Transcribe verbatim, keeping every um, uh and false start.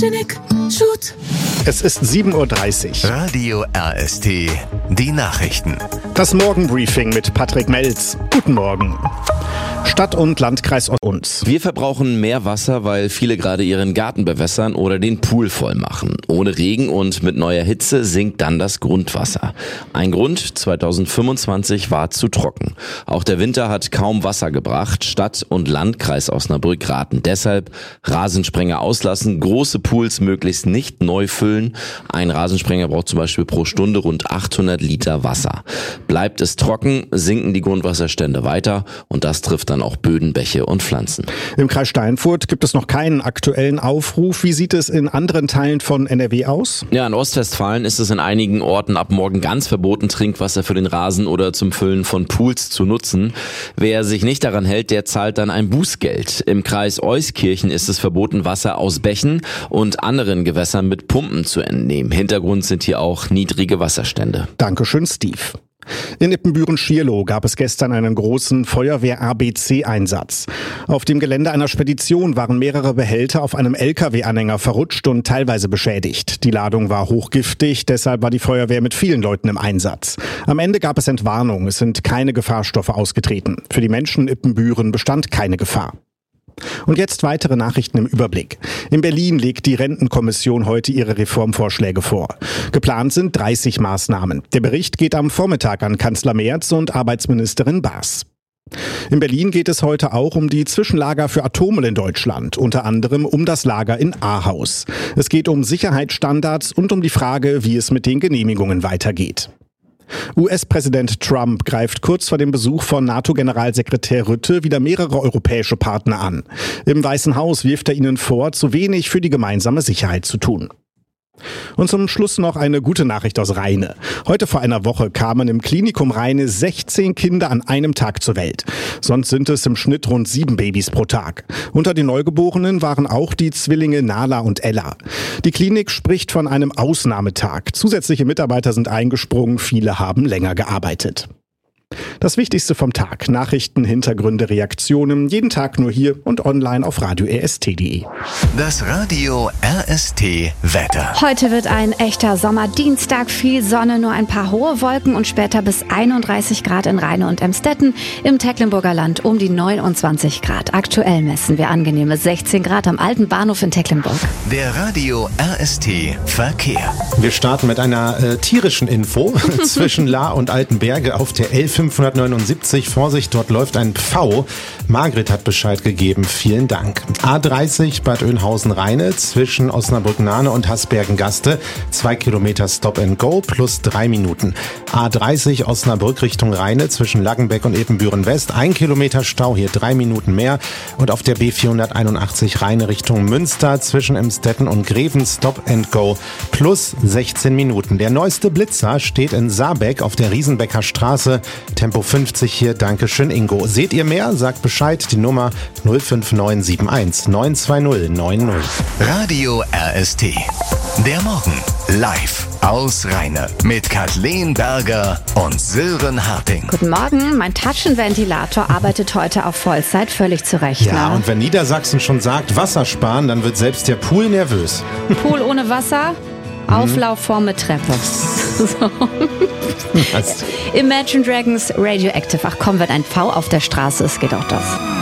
Photogenic Shoot. Es ist sieben Uhr dreißig. Radio R S T, die Nachrichten. Das Morgenbriefing mit Patrick Melz. Guten Morgen. Stadt und Landkreis uns. Wir verbrauchen mehr Wasser, weil viele gerade ihren Garten bewässern oder den Pool voll machen. Ohne Regen und mit neuer Hitze sinkt dann das Grundwasser. Ein Grund, zweitausendfünfundzwanzig war zu trocken. Auch der Winter hat kaum Wasser gebracht. Stadt und Landkreis Osnabrück raten deshalb, Rasensprenger auslassen, große Pools möglichst nicht neu füllen. Ein Rasensprenger braucht zum Beispiel pro Stunde rund achthundert Liter Wasser. Bleibt es trocken, sinken die Grundwasserstände weiter und das trifft dann auch Böden, Bäche und Pflanzen. Im Kreis Steinfurt gibt es noch keinen aktuellen Aufruf. Wie sieht es in anderen Teilen von N R W aus? Ja, in Ostwestfalen ist es in einigen Orten ab morgen ganz verboten, Trinkwasser für den Rasen oder zum Füllen von Pools zu nutzen. Wer sich nicht daran hält, der zahlt dann ein Bußgeld. Im Kreis Euskirchen ist es verboten, Wasser aus Bächen und anderen Gewässern mit Pumpen zu entnehmen. Hintergrund sind hier auch niedrige Wasserstände. Dankeschön, Steve. In Ippenbüren-Schierloh gab es gestern einen großen Feuerwehr-A B C-Einsatz. Auf dem Gelände einer Spedition waren mehrere Behälter auf einem L K W-Anhänger verrutscht und teilweise beschädigt. Die Ladung war hochgiftig, deshalb war die Feuerwehr mit vielen Leuten im Einsatz. Am Ende gab es Entwarnung, es sind keine Gefahrstoffe ausgetreten. Für die Menschen in Ippenbüren bestand keine Gefahr. Und jetzt weitere Nachrichten im Überblick. In Berlin legt die Rentenkommission heute ihre Reformvorschläge vor. Geplant sind dreißig Maßnahmen. Der Bericht geht am Vormittag an Kanzler Merz und Arbeitsministerin Baas. In Berlin geht es heute auch um die Zwischenlager für Atommüll in Deutschland, unter anderem um das Lager in Ahaus. Es geht um Sicherheitsstandards und um die Frage, wie es mit den Genehmigungen weitergeht. U S-Präsident Trump greift kurz vor dem Besuch von NATO-Generalsekretär Rutte wieder mehrere europäische Partner an. Im Weißen Haus wirft er ihnen vor, zu wenig für die gemeinsame Sicherheit zu tun. Und zum Schluss noch eine gute Nachricht aus Rheine. Heute vor einer Woche kamen im Klinikum Rheine sechzehn Kinder an einem Tag zur Welt. Sonst sind es im Schnitt rund sieben Babys pro Tag. Unter den Neugeborenen waren auch die Zwillinge Nala und Ella. Die Klinik spricht von einem Ausnahmetag. Zusätzliche Mitarbeiter sind eingesprungen, viele haben länger gearbeitet. Das Wichtigste vom Tag. Nachrichten, Hintergründe, Reaktionen. Jeden Tag nur hier und online auf radio r s t punkt d e. Das Radio R S T Wetter. Heute wird ein echter Sommerdienstag. Viel Sonne, nur ein paar hohe Wolken und später bis einunddreißig Grad in Rheine und Emstetten. Im Tecklenburger Land um die neunundzwanzig Grad. Aktuell messen wir angenehme sechzehn Grad am Alten Bahnhof in Tecklenburg. Der Radio R S T Verkehr. Wir starten mit einer äh, tierischen Info. Zwischen Lahr und Altenberge auf der L fünfhundertneunundsiebzig. Vorsicht, dort läuft ein Pfau. Margret hat Bescheid gegeben. Vielen Dank. A dreißig Bad Oeynhausen-Rheine zwischen Osnabrück-Nahne und Hasbergen-Gaste. Zwei Kilometer Stop and Go plus drei Minuten. A dreißig Osnabrück Richtung Rheine zwischen Laggenbeck und Epenbüren-West. Ein Kilometer Stau, hier drei Minuten mehr. Und auf der B vierhunderteinundachtzig Rheine Richtung Münster zwischen Emstetten und Greven Stop and Go plus sechzehn Minuten. Der neueste Blitzer steht in Saarbeck auf der Riesenbecker Straße. Tempo fünfzig hier, Dankeschön Ingo. Seht ihr mehr? Sagt Bescheid, die Nummer null fünf neun sieben eins neun zwei null neun null. Radio R S T. Der Morgen live aus Rheine mit Kathleen Berger und Sören Harting. Guten Morgen, mein Taschenventilator arbeitet heute auf Vollzeit, völlig zu Recht. Ja, ne? und wenn Niedersachsen schon sagt, Wasser sparen, dann wird selbst der Pool nervös. Pool ohne Wasser, Auflaufform mit Treppe. So. Was? Imagine Dragons Radioactive. Ach komm, wenn ein Pfau auf der Straße ist, geht auch das.